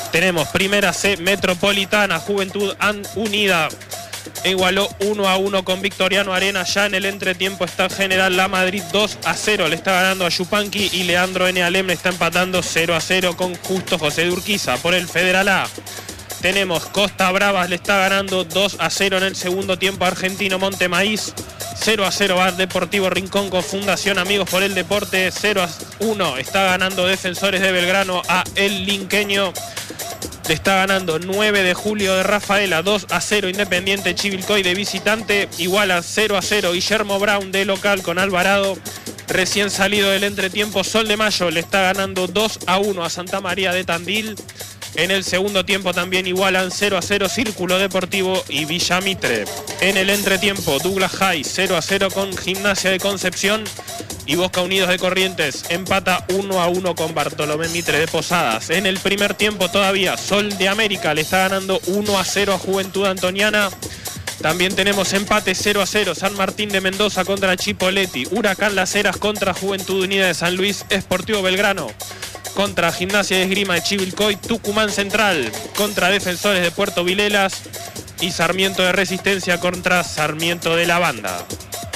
Tenemos Primera C Metropolitana, Juventud Unida igualó 1-1 con Victoriano Arena. Ya en el entretiempo está General La Madrid 2-0, le está ganando a Yupanqui, y Leandro N. Alem le está empatando 0-0 con Justo José de Urquiza. Por el Federal A tenemos Costa Bravas, le está ganando 2-0 en el segundo tiempo a Argentino Montemaíz. 0-0 va Deportivo Rincón con Fundación Amigos por el Deporte. 0-1 está ganando Defensores de Belgrano a El Linqueño. Le está ganando 9 de julio de Rafaela, 2-0 Independiente Chivilcoy de visitante. Iguala 0-0 Guillermo Brown de local con Alvarado. Recién salido del entretiempo, Sol de Mayo le está ganando 2-1 a Santa María de Tandil. En el segundo tiempo también igualan 0-0 Círculo Deportivo y Villa Mitre. En el entretiempo, Douglas High 0-0 con Gimnasia de Concepción. Y Boca Unidos de Corrientes empata 1-1 con Bartolomé Mitre de Posadas. En el primer tiempo todavía, Sol de América le está ganando 1-0 a Juventud Antoniana. También tenemos empate 0-0, San Martín de Mendoza contra Chipoleti. Huracán Las Heras contra Juventud Unida de San Luis. Sportivo Belgrano contra Gimnasia de Esgrima de Chivilcoy. Tucumán Central contra Defensores de Puerto Vilelas. Y Sarmiento de Resistencia contra Sarmiento de la Banda.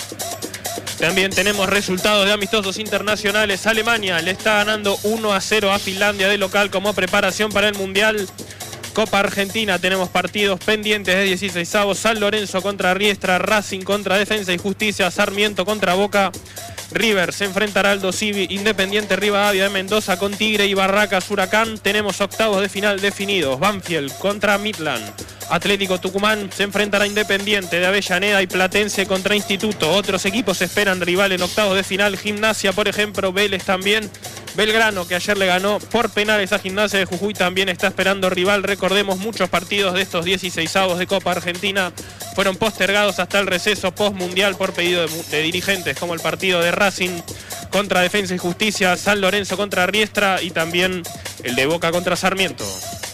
También tenemos resultados de amistosos internacionales. Alemania le está ganando 1-0 a Finlandia de local como preparación para el Mundial. Copa Argentina, tenemos partidos pendientes de 16avos. San Lorenzo contra Riestra, Racing contra Defensa y Justicia, Sarmiento contra Boca. River se enfrentará al Dosivi, Independiente Rivadavia de Mendoza con Tigre y Barracas Huracán. Tenemos octavos de final definidos. Banfield contra Midland. Atlético Tucumán se enfrentará a Independiente de Avellaneda y Platense contra Instituto. Otros equipos esperan rival en octavos de final. Gimnasia, por ejemplo, Vélez también. Belgrano, que ayer le ganó por penales a Gimnasia de Jujuy, también está esperando rival. Recordemos, muchos partidos de estos 16avos de Copa Argentina fueron postergados hasta el receso postmundial por pedido de dirigentes, como el partido de Racing contra Defensa y Justicia, San Lorenzo contra Riestra y también el de Boca contra Sarmiento.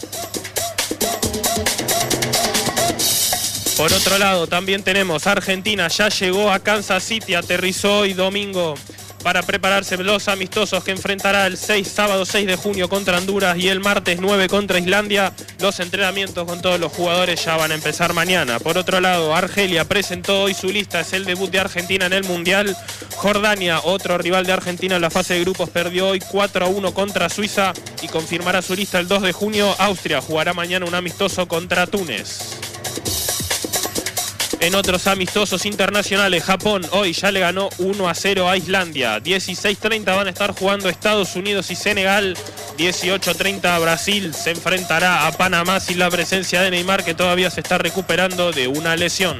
Por otro lado, también tenemos Argentina, ya llegó a Kansas City, aterrizó hoy domingo para prepararse los amistosos que enfrentará el sábado 6 de junio contra Honduras y el martes 9 contra Islandia. Los entrenamientos con todos los jugadores ya van a empezar mañana. Por otro lado, Argelia presentó hoy su lista, es el debut de Argentina en el Mundial. Jordania, otro rival de Argentina en la fase de grupos, perdió hoy 4-1 contra Suiza y confirmará su lista el 2 de junio. Austria jugará mañana un amistoso contra Túnez. En otros amistosos internacionales, Japón hoy ya le ganó 1-0 a Islandia. 16:30 van a estar jugando Estados Unidos y Senegal. 18:30 Brasil se enfrentará a Panamá sin la presencia de Neymar, que todavía se está recuperando de una lesión.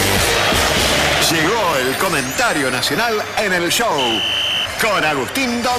Llegó el comentario nacional en el show con Agustín Domínguez.